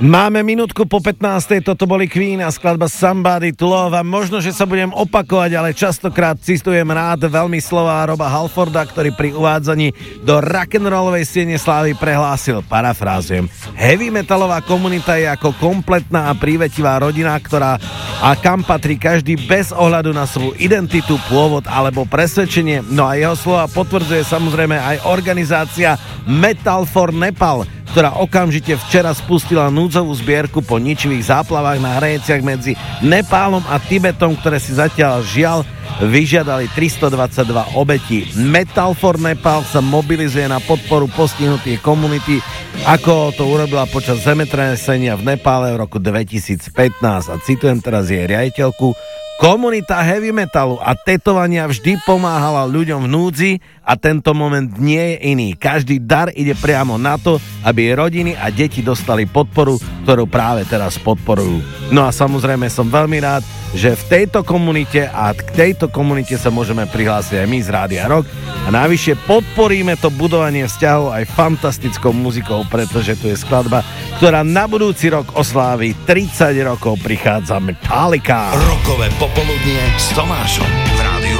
Máme minútku po 15. Toto boli Queen a skladba Somebody to Love a možno, že sa budem opakovať, ale častokrát citujem rád veľmi slová Roba Halforda, ktorý pri uvádzaní do rock'n'rollovej siene slávy prehlásil, parafrázujem, heavy metalová komunita je ako kompletná a prívetivá rodina, ktorá a kam patrí každý bez ohľadu na svoju identitu, pôvod alebo presvedčenie. No a jeho slova potvrdzuje samozrejme aj organizácia Metal for Nepal, ktorá okamžite včera spustila núdzovú zbierku po ničivých záplavách na hraniciach medzi Nepálom a Tibetom, ktoré si zatiaľ žiaľ vyžiadali 322 obetí. Metal for Nepal sa mobilizuje na podporu postihnutých komunity, ako to urobila počas zemetrasenia v Nepále v roku 2015. A citujem teraz jej riaditeľku: komunita heavy metalu a tetovania vždy pomáhala ľuďom v núdzi a tento moment nie je iný. Každý dar ide priamo na to, aby rodiny a deti dostali podporu, ktorú práve teraz podporujú. No a samozrejme som veľmi rád, že v tejto komunite a k tejto komunite sa môžeme prihlásiť aj my z Rádia Rock a navyše podporíme to budovanie vzťahov aj fantastickou muzikou, pretože tu je skladba, ktorá na budúci rok oslávi 30 rokov, prichádza Metallica. Rockové popoludnie s Tomášom.